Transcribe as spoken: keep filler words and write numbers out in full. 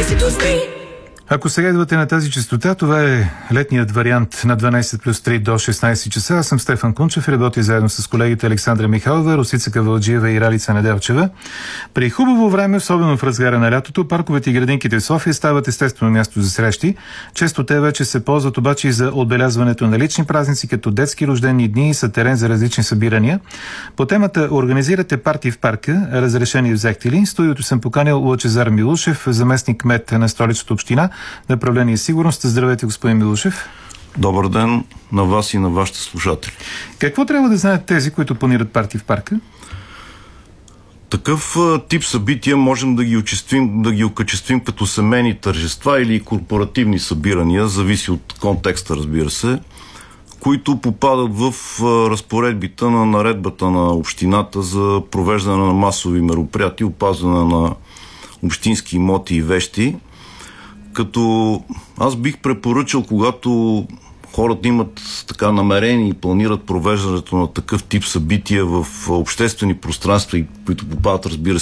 дванайсет плюс три. Ако сега идвате на тази честота, това е летният вариант на дванайсет плюс три до шестнайсет часа. Аз съм Стефан Кунчев, работя заедно с колегите Александра Михайлова, Росица Кавалджиева и Ралица Неделчева. При хубаво време, особено в разгара на лятото, парковете и градинките в София стават естествено място за срещи. Често те вече се ползват обаче и за отбелязването на лични празници, като детски рождени дни и са терен за различни събирания. По темата "Организирате парти в парка, разрешение взехте ли?" студиото съм поканил Лъчезар Милушев, заместник кмет на Столичната община, направление сигурност. Здравейте, господин Милушев. Добър ден на вас и на вашите слушатели. Какво трябва да знаят тези, които планират парти в парка? Такъв тип събития можем да ги окачествим, да ги окачествим като семейни тържества или корпоративни събирания, зависи от контекста, разбира се, които попадат в разпоредбите на наредбата на общината за провеждане на масови мероприятия, опазване на общински имоти и вещи. Като аз бих препоръчал, когато хората имат така намерение и планират провеждането на такъв тип събития в обществени пространства, които попадат, разбира се,